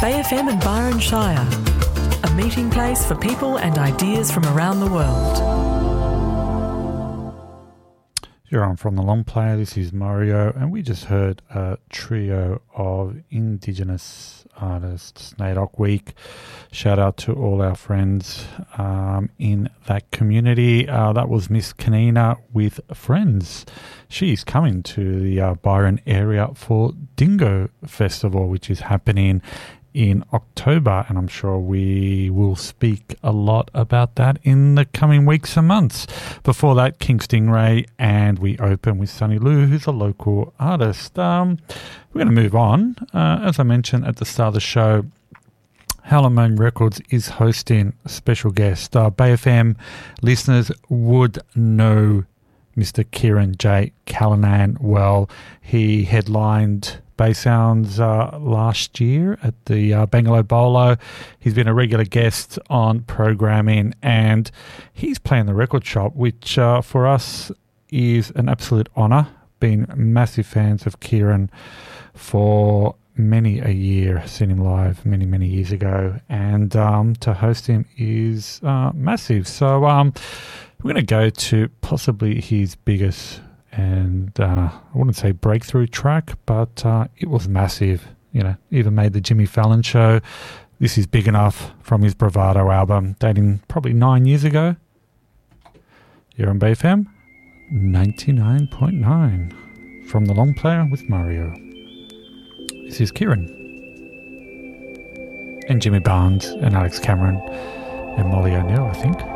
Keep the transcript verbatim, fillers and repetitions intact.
Bay F M and Byron Shire, a meeting place for people and ideas from around the world. You're on From the Long Player. This is Mario, and we just heard a trio of Indigenous artists, NAIDOC Week. Shout out to all our friends um, in that community. Uh, that was Miss Kanina with Friends. She's coming to the uh, Byron area for Dingo Festival, which is happening in October, and I'm sure we will speak a lot about that in the coming weeks and months. Before that, King Stingray, and we open with Sunny Lou, who's a local artist. Um, we're going to move on. Uh, as I mentioned at the start of the show, Howler Records is hosting a special guest. Uh, Bay F M listeners would know Mister Kieran J. Callanan well. He headlined Bay Sounds uh, last year at the uh, Bangalow Bolo. He's been a regular guest on programming, and he's playing the record shop, which uh, for us is an absolute honour. Been massive fans of Kieran for many a year, seen him live many, many years ago, and um, to host him is uh, massive. So um, we're going to go to possibly his biggest and uh, I wouldn't say breakthrough track, but uh, it was massive. You know, even made the Jimmy Fallon show. This is Big Enough from his Bravado album, dating probably nine years ago. You're on Bay F M ninety-nine point nine from the Long Player with Mario. This is Kieran and Jimmy Barnes and Alex Cameron and Molly O'Neill, I think.